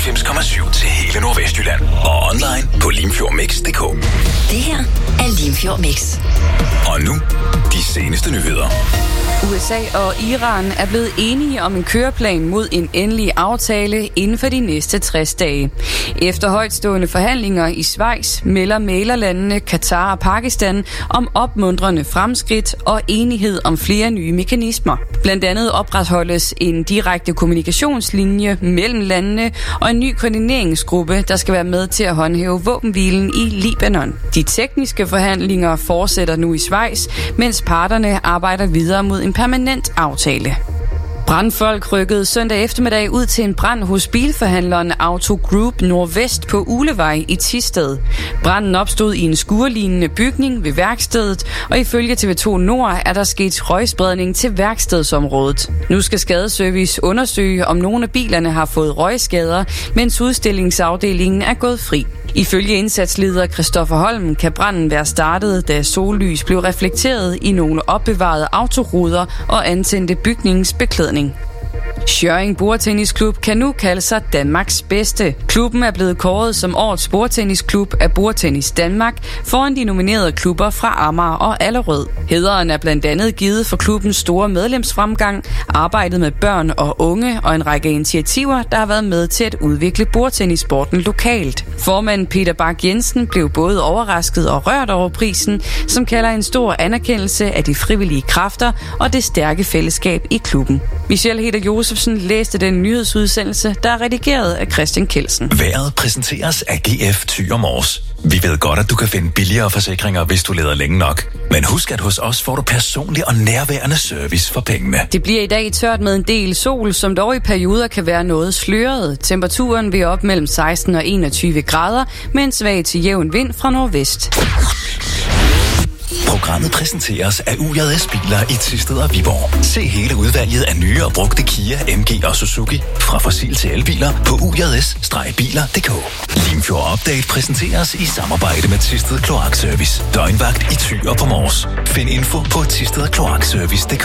94,7 til hele Nordvestjylland. Og online på limfjordmix.dk. Det her er Limfjord Mix. Og nu, de seneste nyheder. USA og Iran er blevet enige om en køreplan mod en endelig aftale inden for de næste 60 dage. Efter højtstående forhandlinger i Schweiz melder mæglerlandene Katar og Pakistan om opmuntrende fremskridt og enighed om flere nye mekanismer. Blandt andet opretholdes en direkte kommunikationslinje mellem landene og en ny koordineringsgruppe, der skal være med til at håndhæve våbenhvilen i Libanon. De tekniske forhandlinger fortsætter nu i Schweiz, mens parterne arbejder videre mod en permanent aftale. Brandfolk rykkede søndag eftermiddag ud til en brand hos bilforhandleren Auto Group Nordvest på Uglevej i Thisted. Branden opstod i en skurlignende bygning ved værkstedet, og ifølge TV2 Nord er der sket røgspredning til værkstedsområdet. Nu skal Skadeservice undersøge, om nogle af bilerne har fået røgskader, mens udstillingsafdelingen er gået fri. Ifølge indsatsleder Christoffer Holm kan branden være startet, da sollys blev reflekteret i nogle opbevarede autoruder og antændte bygningsbeklædning. Schjørring Bordtennisklub kan nu kalde sig Danmarks bedste. Klubben er blevet kåret som årets bordtennisklub af Bordtennis Danmark foran de nominerede klubber fra Amager og Allerød. Hæderen er blandt andet givet for klubbens store medlemsfremgang, arbejdet med børn og unge og en række initiativer, der har været med til at udvikle bordtennissporten lokalt. Formand Peter Bak Jensen blev både overrasket og rørt over prisen, som kalder en stor anerkendelse af de frivillige kræfter og det stærke fællesskab i klubben. Michelle Heder Josefsen læste den nyhedsudsendelse, der er redigeret af Christian Kelsen. Vejret præsenteres af GF Thyre Mors. Vi ved godt, at du kan finde billigere forsikringer, hvis du leder længe nok. Men husk, at hos os får du personlig og nærværende service for pengene. Det bliver i dag tørt med en del sol, som dog i perioder kan være noget sløret. Temperaturen vil op mellem 16 og 21 grader, med en svag til jævn vind fra nordvest. Programmet præsenteres af UJS Biler i Thisted og Viborg. Se hele udvalget af nye og brugte Kia, MG og Suzuki fra fossil til elbiler på ujas-biler.dk. Limfjord Update præsenteres i samarbejde med Thisted Kloakservice. Døgnvagt i Thy og på Mors. Find info på thistedkloakservice.dk.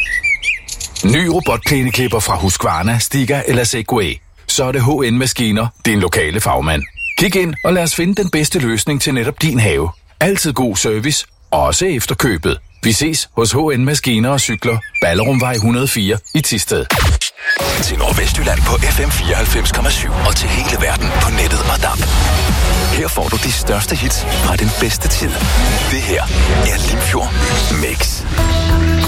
Ny robotplæneklipper fra Husqvarna, Stiga eller Segway. Så er det HN Maskiner, din lokale fagmand. Kig ind og lad os finde den bedste løsning til netop din have. Altid god service, også efter købet. Vi ses hos HN Maskiner og Cykler, Ballerumvej 104 i Thisted. Til Nordvestjylland på FM 94,7 og til hele verden på nettet og DAB. Her får du de største hits fra den bedste tid. Det her er Limfjord Mix.